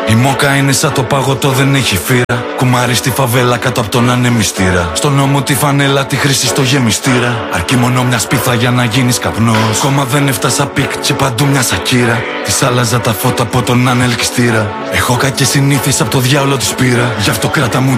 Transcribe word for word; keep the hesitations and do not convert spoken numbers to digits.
Η μόκα είναι σαν το παγωτό, δεν έχει φύρα. Κουμάρι στη φαβέλα κάτω από τον ανεμιστήρα. Στον νόμο τη φανέλα τη χρήση στο γεμιστήρα. Αρκεί μόνο μια σπίθα για να γίνεις καπνός. Κόμμα δεν έφτασα πικ και παντού μια σακύρα. Της άλλαζα τα φώτα από τον ανελκυστήρα. Έχω κακές συνήθειες από το διάολο της πήρα. Γι' αυτό κράτα μου